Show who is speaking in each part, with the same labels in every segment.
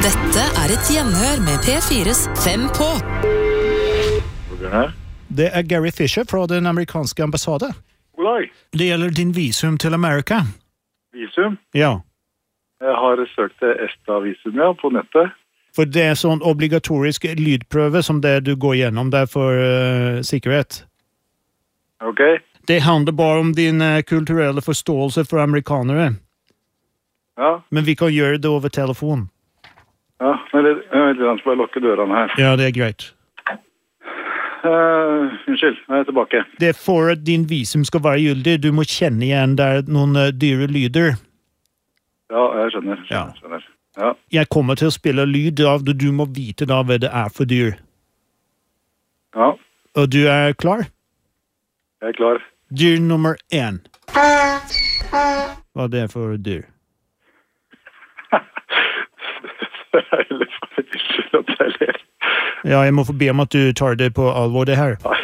Speaker 1: Dette et gjenhør med P4's 5 på.
Speaker 2: Det Gary Fisher fra den amerikanske ambassade.
Speaker 3: God dag.
Speaker 2: Det gjelder din visum til Amerika.
Speaker 3: Visum?
Speaker 2: Ja.
Speaker 3: Jeg har søkt ESTA-visum, ja, på nettet.
Speaker 2: For det sånn obligatorisk lydprøve som det du går gjennom der for sikkerhet.
Speaker 3: Ok.
Speaker 2: Det handler bare om din kulturelle forståelse for amerikanere.
Speaker 3: Ja.
Speaker 2: Men vi kan gjøre det over telefon.
Speaker 3: Ja, men jeg skal bare lukke dørene her.
Speaker 2: Ja, det greit.
Speaker 3: Unnskyld, jeg tilbake.
Speaker 2: Det for at din visum skal være gyldig. Du må kjenne igjen der noen dyre lyder.
Speaker 3: Ja, jeg skjønner. Ja.
Speaker 2: Jeg kommer til å spille lyd av det. Du må vite da hva det for dyr.
Speaker 3: Ja.
Speaker 2: Og du klar?
Speaker 3: Jeg klar.
Speaker 2: Dyr nummer 1. Hva det for dyr? Ja, jeg må få be om at du tar det på alvor, det her.
Speaker 3: Nei,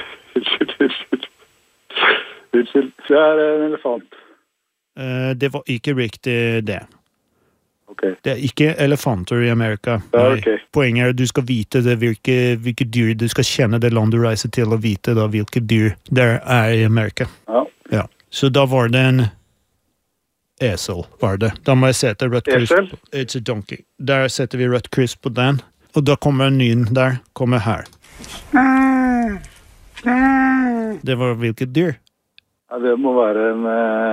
Speaker 3: unnskyld. Det en elefant.
Speaker 2: Det var ikke riktig det.
Speaker 3: Ok.
Speaker 2: Det ikke elefanter i Amerika.
Speaker 3: Ja, ok.
Speaker 2: Poenget at du skal vite det, hvilke dyr du skal kjenne det land du reiser til, og vite da hvilke dyr det i Amerika.
Speaker 3: Ja.
Speaker 2: Ja. Så da var det en esel, var det. Da må jeg sette rødt kryss.
Speaker 3: Esel?
Speaker 2: It's a donkey. Der setter vi rødt kryss på den. Og da kommer en ny der, kommer her. Det var hvilket dyr?
Speaker 3: Ja, det må være en...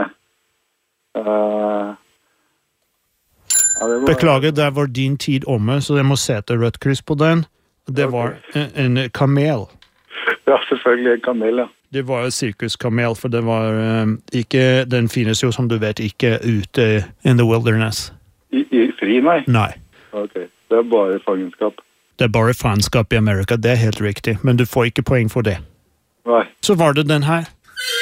Speaker 2: Beklager, der var din tid omme, så jeg må sette rødt kryss på den. Det var en kamel.
Speaker 3: Ja, selvfølgelig en kamel, ja.
Speaker 2: Det var en sirkuskamel, for det var ikke, den finnes jo, som du vet, ikke ute in the wilderness.
Speaker 3: I fri, nei?
Speaker 2: Nei.
Speaker 3: Ok, det bare fangenskap.
Speaker 2: Det bare fangenskap i Amerika, det helt riktig, men du får ikke poeng for det.
Speaker 3: Nei.
Speaker 2: Så var det den her.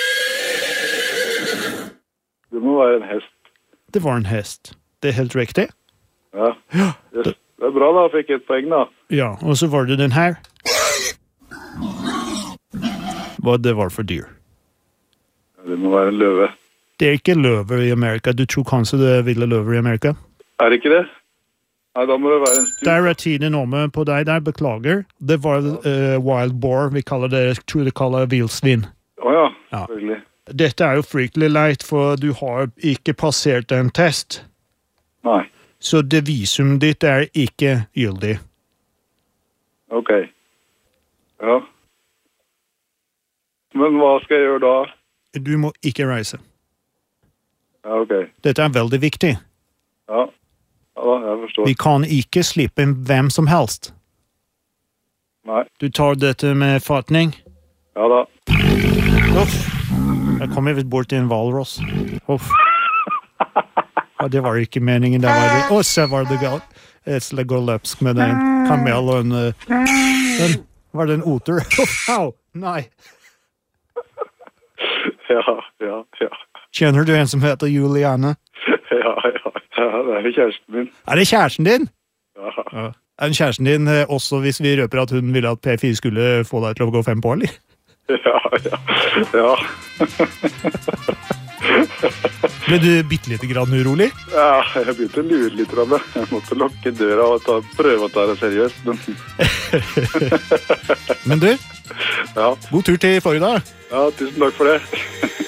Speaker 3: Det må være en hest.
Speaker 2: Det var en hest. Det helt riktig.
Speaker 3: Ja. Yes. Det bra da, fikk et poeng da.
Speaker 2: Ja, og så var det den her. Hva det var for dyr?
Speaker 3: Det må være en løve.
Speaker 2: Det ikke løver i Amerika. Du tror kanskje det ville løver i Amerika?
Speaker 3: Det ikke det? Nei, da må det være en styr.
Speaker 2: Der tiden omme på deg der, beklager. Det var wild boar, vi kaller det, jeg tror det kaller det vildsvin.
Speaker 3: Åja, selvfølgelig.
Speaker 2: Dette jo fryktelig leit, for du har ikke passert en test.
Speaker 3: Nei.
Speaker 2: Så det visum ditt ikke gyldig.
Speaker 3: Ok. Ja. Men hva skal jeg gjøre da?
Speaker 2: Du må ikke reise.
Speaker 3: Ja, ok.
Speaker 2: Dette veldig viktig.
Speaker 3: Ja. Ja, jeg forstår.
Speaker 2: Vi kan ikke slippe inn hvem som helst.
Speaker 3: Nei.
Speaker 2: Du tar dette med fatning?
Speaker 3: Ja da.
Speaker 2: Uff. Jeg kommer visst bort til en valross. Uff. Ja, det var ikke meningen. Det var det. Så var det galt. Jeg går løpsk med en kamel og en... Var det en oter? Au! Nei.
Speaker 3: Ja.
Speaker 2: Kjenner du en som heter Juliane?
Speaker 3: Ja, det kjæresten min.
Speaker 2: Det kjæresten din?
Speaker 3: Ja.
Speaker 2: Den kjæresten din også hvis vi røper at hun ville at P4 skulle få deg til å gå 5 på, eller? Ja. Ble du bittelitt grann urolig?
Speaker 3: Ja, jeg begynte å lure litt. Jeg måtte lukke døra og prøve å ta det seriøst.
Speaker 2: Men du,
Speaker 3: ja.
Speaker 2: God tur til Florida.
Speaker 3: Ja, tusen takk for det.